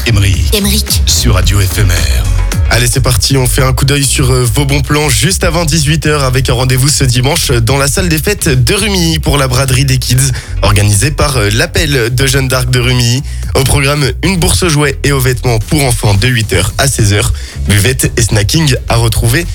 Émeric sur Radio FMR. Allez, c'est parti, on fait un coup d'œil sur vos bons plans juste avant 18h avec un rendez-vous ce dimanche dans la salle des fêtes de Rumilly pour la braderie des kids organisée par l'appel de Jeanne d'Arc de Rumilly. Au programme, une bourse aux jouets et aux vêtements pour enfants de 8h à 16h. Buvette et snacking à retrouver